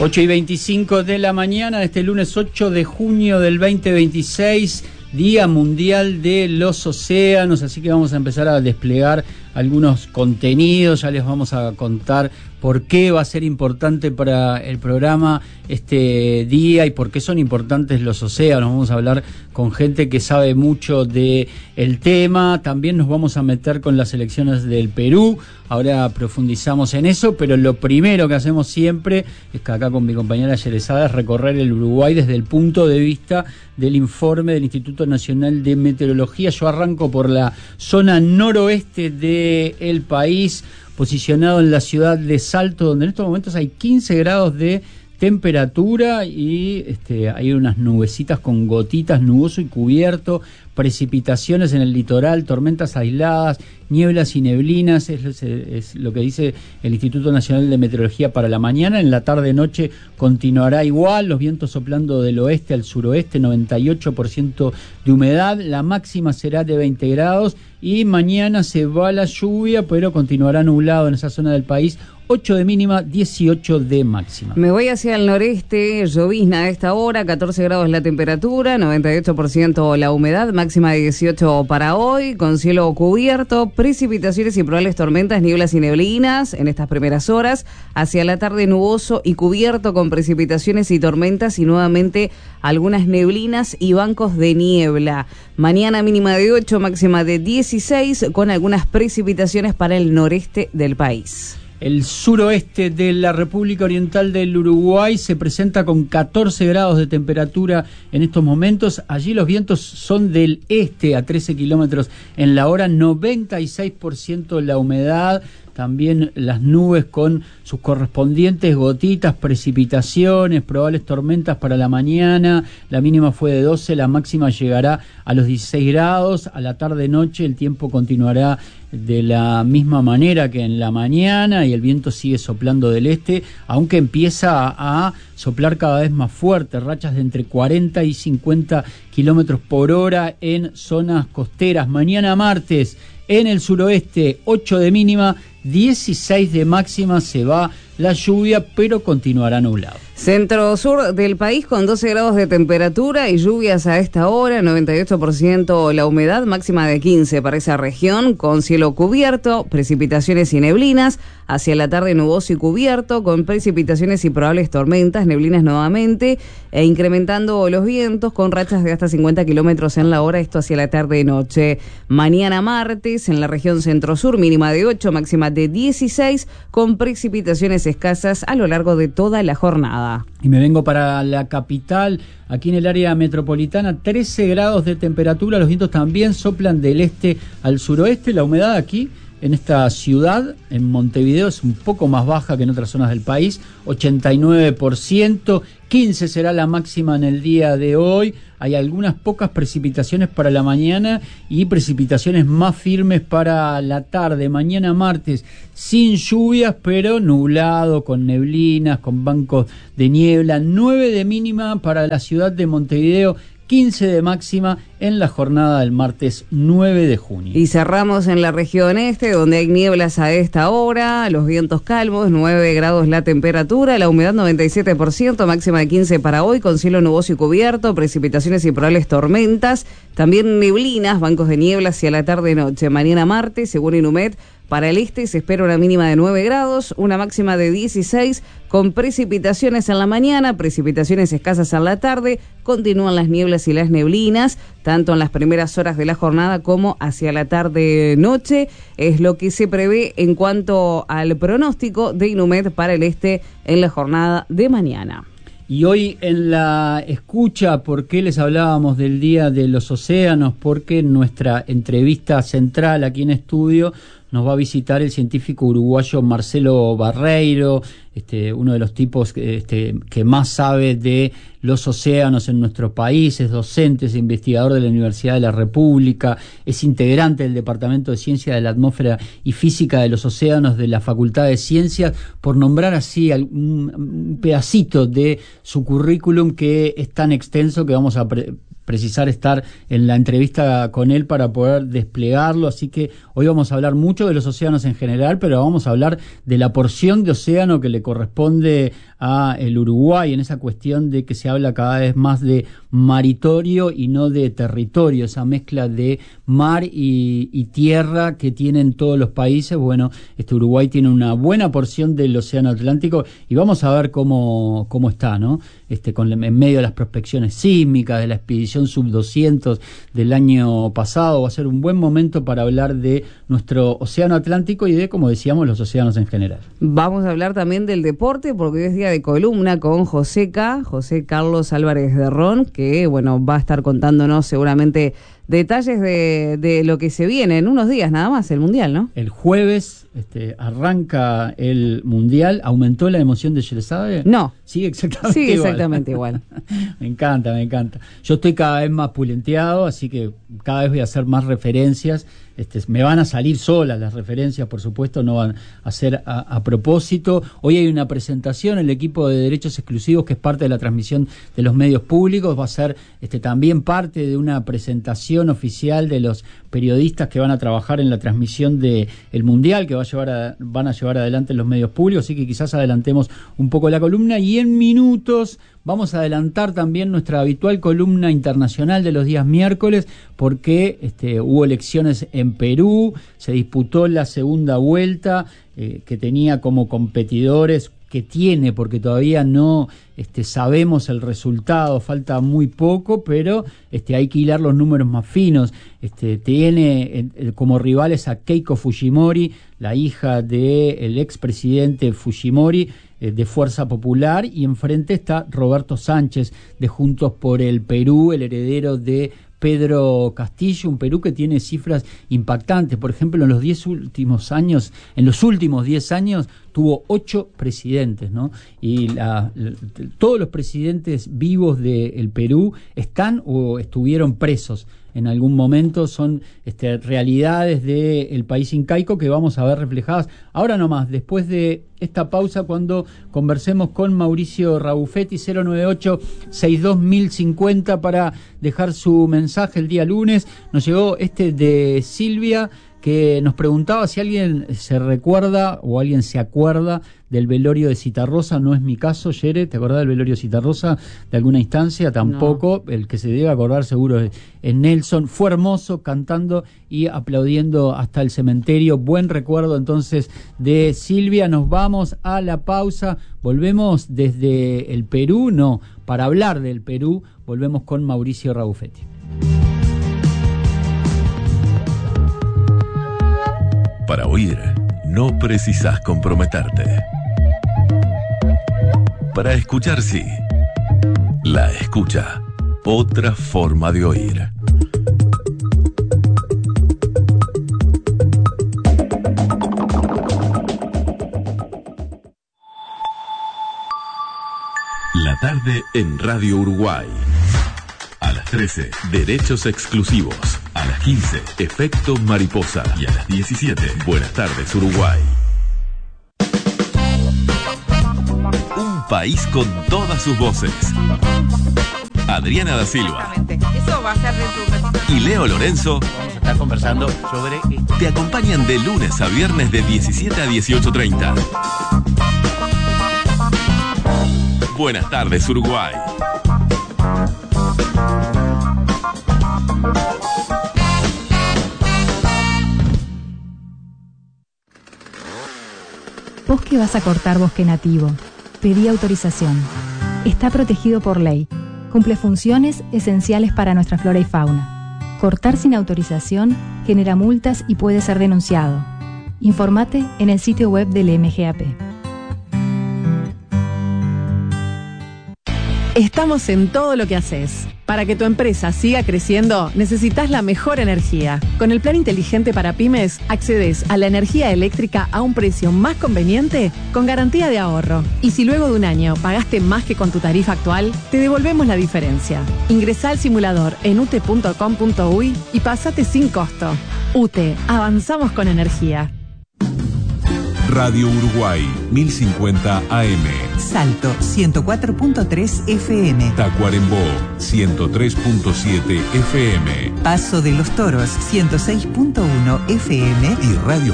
8:25 de la mañana de este lunes 8 de junio del 2026, Día Mundial de los Océanos, así que vamos a empezar a desplegar algunos contenidos, ya les vamos a contar por qué va a ser importante para el programa este día y por qué son importantes los océanos. Vamos a hablar con gente que sabe mucho del tema, también nos vamos a meter con las elecciones del Perú, ahora profundizamos en eso, pero lo primero que hacemos siempre es que acá con mi compañera Yerezada es recorrer el Uruguay desde el punto de vista del informe del Instituto Nacional de Meteorología. Yo arranco por la zona noroeste del país, posicionado en la ciudad de Salto, donde en estos momentos hay 15 grados de temperatura y hay unas nubecitas con gotitas, nuboso y cubierto, precipitaciones en el litoral, tormentas aisladas, nieblas y neblinas, es lo que dice el Instituto Nacional de Meteorología para la mañana. En la tarde-noche continuará igual, los vientos soplando del oeste al suroeste, 98% de humedad, la máxima será de 20 grados y mañana se va la lluvia, pero continuará nublado en esa zona del país, 8 de mínima, 18 de máxima. Me voy hacia el noreste, llovizna a esta hora, 14 grados la temperatura, 98% la humedad, máxima de 18 para hoy, con cielo cubierto, precipitaciones y probables tormentas, nieblas y neblinas en estas primeras horas, hacia la tarde nuboso y cubierto con precipitaciones y tormentas y nuevamente algunas neblinas y bancos de niebla. Mañana mínima de 8, máxima de 16, con algunas precipitaciones para el noreste del país. El suroeste de la República Oriental del Uruguay se presenta con 14 grados de temperatura en estos momentos. Allí los vientos son del este a 13 kilómetros en la hora, 96% la humedad. También las nubes con sus correspondientes gotitas, precipitaciones, probables tormentas para la mañana. La mínima fue de 12, la máxima llegará a los 16 grados. A la tarde-noche el tiempo continuará de la misma manera que en la mañana y el viento sigue soplando del este, aunque empieza a soplar cada vez más fuerte, rachas de entre 40 y 50 kilómetros por hora en zonas costeras. Mañana martes, en el suroeste, 8 de mínima, 16 de máxima, se va la lluvia, pero continuará nublado. Centro-sur del país con 12 grados de temperatura y lluvias a esta hora, 98% la humedad, máxima de 15 para esa región, con cielo cubierto, precipitaciones y neblinas, hacia la tarde nuboso y cubierto, con precipitaciones y probables tormentas, neblinas nuevamente, e incrementando los vientos con rachas de hasta 50 kilómetros en la hora, esto hacia la tarde-noche. Mañana martes, en la región centro-sur, mínima de 8, máxima de 16, con precipitaciones escasas a lo largo de toda la jornada. Y me vengo para la capital, aquí en el área metropolitana, 13 grados de temperatura, los vientos también soplan del este al suroeste, la humedad aquí en esta ciudad, en Montevideo, es un poco más baja que en otras zonas del país, 89%, 15 será la máxima en el día de hoy. Hay algunas pocas precipitaciones para la mañana y precipitaciones más firmes para la tarde. Mañana martes, sin lluvias, pero nublado, con neblinas, con bancos de niebla. 9 de mínima para la ciudad de Montevideo, 15 de máxima en la jornada del martes 9 de junio. Y cerramos en la región este, donde hay nieblas a esta hora, los vientos calmos, 9 grados la temperatura, la humedad 97%, máxima de 15 para hoy, con cielo nuboso y cubierto, precipitaciones y probables tormentas, también neblinas, bancos de niebla hacia la tarde-noche. Mañana martes, según Inumet, para el este se espera una mínima de 9 grados, una máxima de 16, con precipitaciones en la mañana, precipitaciones escasas en la tarde, continúan las nieblas y las neblinas, tanto en las primeras horas de la jornada como hacia la tarde-noche, es lo que se prevé en cuanto al pronóstico de Inumet para el este en la jornada de mañana. Y hoy en la escucha, ¿por qué les hablábamos del Día de los Océanos? Porque en nuestra entrevista central aquí en estudio nos va a visitar el científico uruguayo Marcelo Barreiro, uno de los tipos que más sabe de los océanos en nuestro país, es docente, es investigador de la Universidad de la República, es integrante del Departamento de Ciencia de la Atmósfera y Física de los Océanos de la Facultad de Ciencias, por nombrar así un pedacito de su currículum que es tan extenso que vamos a precisar estar en la entrevista con él para poder desplegarlo, así que hoy vamos a hablar mucho de los océanos en general, pero vamos a hablar de la porción de océano que le corresponde a el Uruguay en esa cuestión de que se habla cada vez más de maritorio y no de territorio, esa mezcla de mar y tierra que tienen todos los países. Bueno, Uruguay tiene una buena porción del océano Atlántico y vamos a ver cómo está, ¿no? En medio de las prospecciones sísmicas, de la expedición sub-200 del año pasado, va a ser un buen momento para hablar de nuestro océano Atlántico y de, como decíamos, los océanos en general. Vamos a hablar también del deporte, porque hoy es día de columna con José Carlos Álvarez de Ron, que bueno, va a estar contándonos seguramente detalles de lo que se viene en unos días nada más, el Mundial, ¿no? El jueves arranca el Mundial. ¿Aumentó la emoción de Sherezade? No. Sigue exactamente igual. Me encanta. Yo estoy cada vez más pulenteado, así que cada vez voy a hacer más referencias. Me van a salir solas las referencias, por supuesto, no van a ser a propósito. Hoy hay una presentación, el equipo de derechos exclusivos, que es parte de la transmisión de los medios públicos, va a ser también parte de una presentación oficial de los periodistas que van a trabajar en la transmisión del Mundial, que van a llevar adelante los medios públicos, así que quizás adelantemos un poco la columna, y en minutos vamos a adelantar también nuestra habitual columna internacional de los días miércoles, porque hubo elecciones en Perú, se disputó la segunda vuelta, que tenía como competidores, que tiene, porque todavía no sabemos el resultado, falta muy poco, pero hay que hilar los números más finos. Tiene como rivales a Keiko Fujimori, la hija del expresidente Fujimori, de Fuerza Popular, y enfrente está Roberto Sánchez, de Juntos por el Perú, el heredero de Pedro Castillo, un Perú que tiene cifras impactantes. Por ejemplo, en los últimos 10 años tuvo 8 presidentes, ¿no? Y todos los presidentes vivos del Perú están o estuvieron presos en algún momento. Son realidades del país incaico que vamos a ver reflejadas ahora nomás, después de esta pausa, cuando conversemos con Mauricio Rabuffetti. 098-62-1050 para dejar su mensaje el día lunes. Nos llegó de Silvia, que nos preguntaba si alguien se recuerda o alguien se acuerda del velorio de Citarrosa. No es mi caso, Yere, ¿te acordás del velorio de Citarrosa de alguna instancia? Tampoco. No. El que se debe acordar seguro es Nelson. Fue hermoso, cantando y aplaudiendo hasta el cementerio. Buen recuerdo entonces de Silvia. Nos vamos a la pausa. Volvemos desde el Perú, para hablar del Perú, volvemos con Mauricio Rabuffetti. Para oír, no precisas comprometerte. Para escuchar, sí. La escucha. Otra forma de oír. La tarde en Radio Uruguay. A las 13, derechos exclusivos. A las 15, efecto mariposa. Y a las 17, buenas tardes Uruguay. Un país con todas sus voces. Adriana da Silva. Eso va a ser y Leo Lorenzo. Vamos a estar conversando sobre esto. Te acompañan de lunes a viernes de 17 a 18:30. Buenas tardes Uruguay. Bosque vas a cortar bosque nativo. Pedí autorización. Está protegido por ley. Cumple funciones esenciales para nuestra flora y fauna. Cortar sin autorización genera multas y puede ser denunciado. Informate en el sitio web del MGAP. Estamos en todo lo que haces. Para que tu empresa siga creciendo, necesitas la mejor energía. Con el plan inteligente para pymes, accedes a la energía eléctrica a un precio más conveniente, con garantía de ahorro. Y si luego de un año pagaste más que con tu tarifa actual, te devolvemos la diferencia. Ingresá al simulador en ute.com.uy y pásate sin costo. UTE, avanzamos con energía. Radio Uruguay, 1050 AM. Salto, 104.3 FM. Tacuarembó, 103.7 FM. Paso de los Toros, 106.1 FM. Y Radio